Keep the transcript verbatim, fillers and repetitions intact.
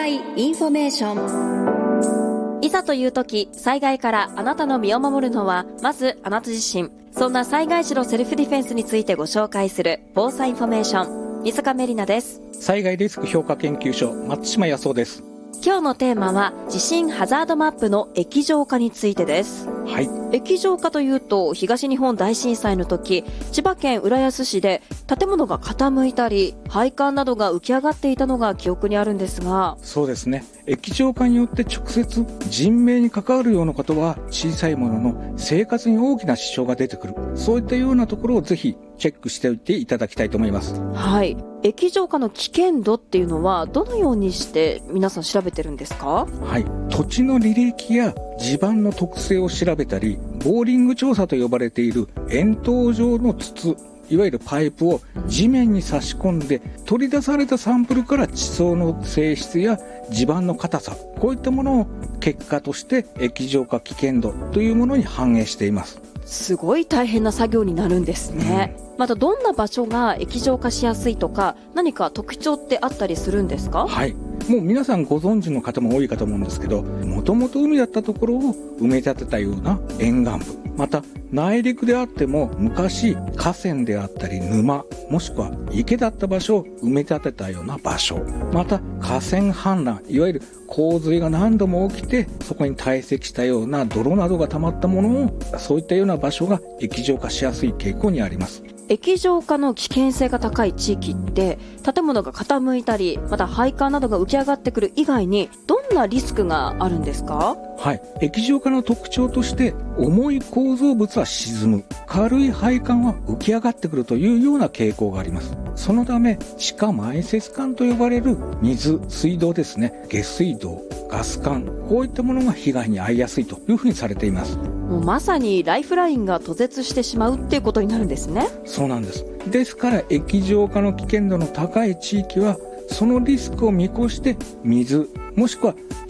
災インフォメーション。 いざという時、災害からあなたの身を守るのはまずあなた自身。そんな災害時のセルフディフェンスについてご紹介する防災インフォメーション。水上メリナです。 災害リスク評価研究所松島康夫です。 今日のテーマは地震ハザードマップの液状化についてです。 はい。 液状化というと、東日本大震災の時、千葉県浦安市で建物が傾いたり配管などが浮き上がっていたのが記憶にあるんですが。 そうですね。液状化によって直接人命に関わるようなことは小さいものの生活に大きな支障が出てくる、そういったようなところをぜひチェックしておいていただきたいと思います。 はい。液状化の危険度っていうのはどのようにして皆さん調べてるんですか？ はい。土地の履歴や地盤の特性を調べたり、ボーリング調査と呼ばれている円筒状の筒、いわゆるパイプを地面に差し込んで取り出されたサンプルから地層の性質や地盤の硬さ、こういったものを結果として液状化危険度というものに反映しています。 すごい大変な作業になるんですね、うん、またどんな場所が液状化しやすいとか何か特徴ってあったりするんですか？ はい。もう皆さんご存知の方も多いかと思うんですけど、もともと海だったところを埋め立てたような沿岸部、また内陸であっても昔河川であったり沼、もしくは池だった場所を埋め立てたような場所、また河川氾濫、いわゆる洪水が何度も起きてそこに堆積したような泥などが溜まったものを、そういったような場所が液状化しやすい傾向にあります。 液状化の危険性が高い地域って建物が傾いたりまた配管などが浮き上がってくる以外にどんなリスクがあるんですか？ はい。液状化の特徴として重い構造物は沈む、軽い配管は浮き上がってくるというような傾向があります。そのため地下埋設管と呼ばれる水、水道ですね、下水道、ガス管、こういったものが被害に遭いやすいというふうにされています。 もうまさにライフラインが途絶してしまうっていうことになるんですね。 そうなんです。ですから液状化の危険度の高い地域はそのリスクを見越して水、もしくは